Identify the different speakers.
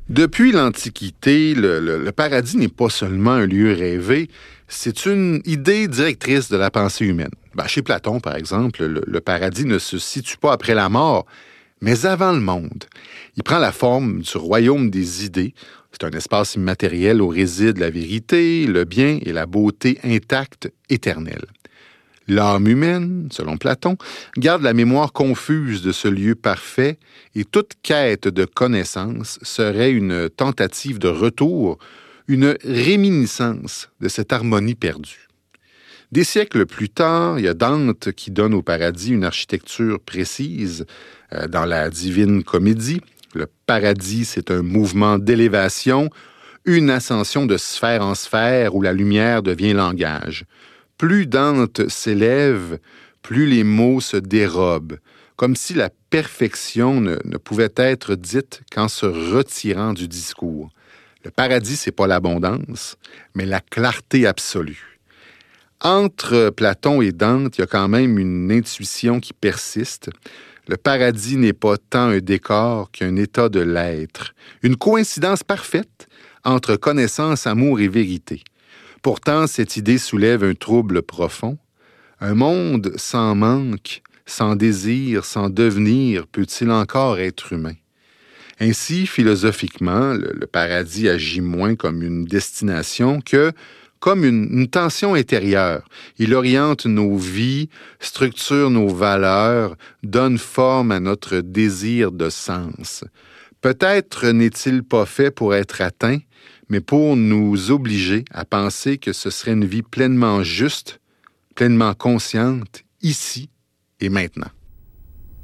Speaker 1: Depuis l'Antiquité, le paradis n'est pas seulement un lieu rêvé, c'est une idée directrice de la pensée humaine. Chez Platon, par exemple, le paradis ne se situe pas après la mort, mais avant le monde. Il prend la forme du royaume des idées. C'est un espace immatériel où réside la vérité, le bien et la beauté intacte, éternelle. L'âme humaine, selon Platon, garde la mémoire confuse de ce lieu parfait et toute quête de connaissance serait une tentative de retour, une réminiscence de cette harmonie perdue. Des siècles plus tard, il y a Dante qui donne au paradis une architecture précise. Dans la Divine Comédie, le paradis, c'est un mouvement d'élévation, une ascension de sphère en sphère où la lumière devient langage. Plus Dante s'élève, plus les mots se dérobent, comme si la perfection ne pouvait être dite qu'en se retirant du discours. Le paradis, c'est pas l'abondance, mais la clarté absolue. Entre Platon et Dante, il y a quand même une intuition qui persiste. Le paradis n'est pas tant un décor qu'un état de l'être, une coïncidence parfaite entre connaissance, amour et vérité. Pourtant, cette idée soulève un trouble profond. Un monde sans manque, sans désir, sans devenir, peut-il encore être humain? Ainsi, philosophiquement, le paradis agit moins comme une destination que comme une tension intérieure. Il oriente nos vies, structure nos valeurs, donne forme à notre désir de sens. Peut-être n'est-il pas fait pour être atteint, mais pour nous obliger à penser que ce serait une vie pleinement juste, pleinement consciente, ici et maintenant.